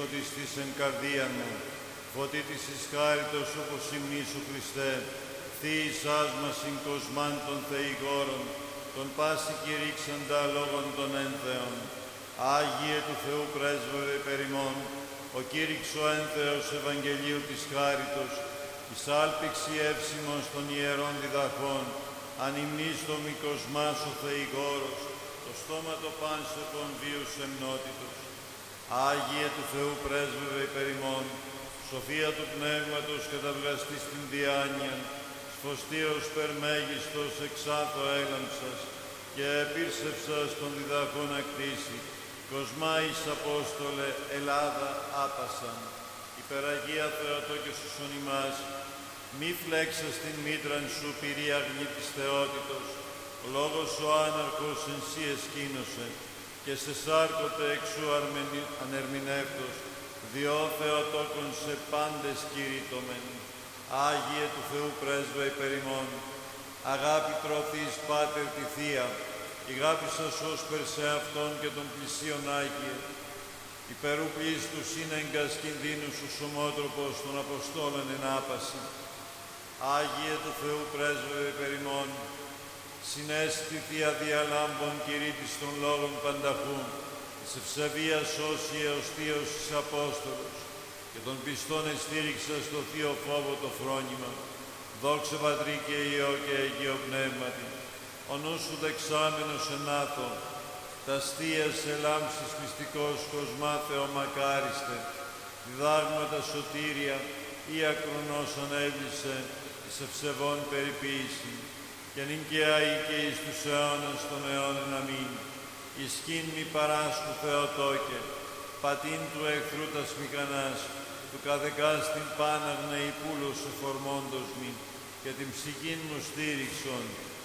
σκοτιστής εν καρδία μου, φωτίτης εις χάριτος όπως υμνήσου Χριστέ, θύησάς μας ειν κοσμάν των θεηγόρων, τον πάση κηρύξαντα λόγων των ένθεων. Άγιε του Θεού πρέσβευε περ ημών, ο κήρυξο ένθεος Ευαγγελίου της χάριτος, εις άλπιξη εύσημος των ιερών διδαχών, αν υμνείς το μικοσμάς ο θεηγόρος, το στόμα το πάνσεπον βίους εμνότητος. Άγιε του Θεού πρέσβευε υπέρ ημών, σοφία του Πνεύματος καταβγαστή στην διάνοια, σφωστίος περμέγιστος εξάθο έγαμψας, και επίρσευσας των διδαχών ακτήσει, κοσμά εις Απόστολε Ελλάδα άπασαν. Υπεραγία Θεοτό και σωσον ημάς, μη φλέξας την μήτραν σου πυρή αγνή της θεότητος, ο λόγος ο άναρχος εν σύ εσκήνωσε, και σε σάρκοτε εξού ανερμηνεύτος, διό Θεοτόκον σε πάντες κηρύττωμεν. Άγιε του Θεού πρέσβε υπέρ ημών, αγάπη τροθείς Πάτερ τη Θεία, ηγάπησας ως περ σε Αυτόν και των πλησίων Άγιε, υπερού πλήστου σύνεγκας κινδύνου σου σωμότροπος των Αποστόλων εν άπαση. Άγιε του Θεού πρέσβε υπέρ ημών, συνέστη Θεία διαλάμπων κηρύττης των λόγων πανταχού, της ευσεβίας όσοι εωστίος εις Απόστολος, και των πιστών εστήριξα στο Θείο Φόβο το φρόνημα. Δόξα Πατρί και Υιό και Αγίο Πνεύματι, ο νους σου δεξάμενος εν άθο, τα αστείας ελάμψης πιστικός κοσμά Θεομακάριστε, διδάγματα σωτήρια ή ακρονός ανέβλησε εις ευσεβών περιποίηση, και νυν και αεί και εις τους αιώνας των αιώνων αμήν. Ισκήν μη παράσκου Θεοτόκε, πατήν του εχθρού τας μηχανάς, του καθεκάς την πάναγνα υπούλος εφορμόντος μη, και την ψυχήν μου στήριξον,